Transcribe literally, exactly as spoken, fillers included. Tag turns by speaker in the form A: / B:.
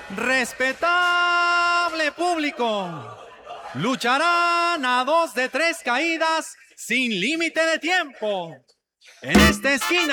A: Respetable público, lucharán a dos de tres caídas sin límite de tiempo. En esta esquina